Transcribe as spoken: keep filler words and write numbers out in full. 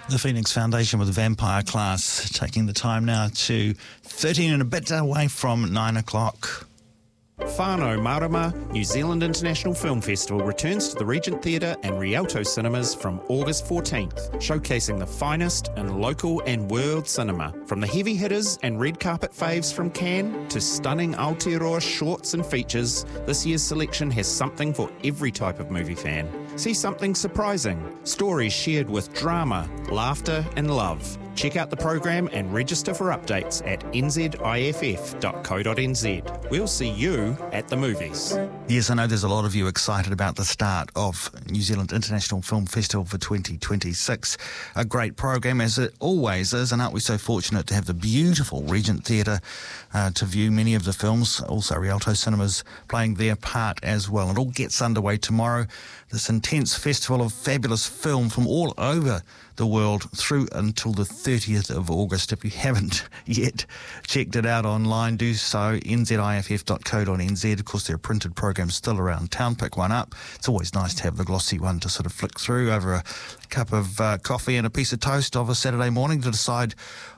The Phoenix Foundation with Vampire Class, taking the time now to thirteen and a bit away from nine o'clock. Whānau Marama New Zealand International Film Festival returns to the Regent Theatre and Rialto Cinemas from August fourteenth, showcasing the finest in local and world cinema. From the heavy hitters and red carpet faves from Cannes to stunning Aotearoa shorts and features, this year's selection has something for every type of movie fan. See something surprising, stories shared with drama, laughter and love. Check out the program and register for updates at n z i f f dot co dot n z. We'll see you at the movies. Yes, I know there's a lot of you excited about the start of New Zealand International Film Festival for twenty twenty-six. A great program, as it always is, and aren't we so fortunate to have the beautiful Regent Theatre uh, to view many of the films, also Rialto Cinemas playing their part as well. It all gets underway tomorrow, this intense festival of fabulous film from all over the world through until the thirtieth of August. If you haven't yet checked it out online, do so, n z i f f dot co dot n z. Of course, there are printed programs still around town. Pick one up. It's always nice to have the glossy one to sort of flick through over a cup of uh, coffee and a piece of toast of a Saturday morning to decide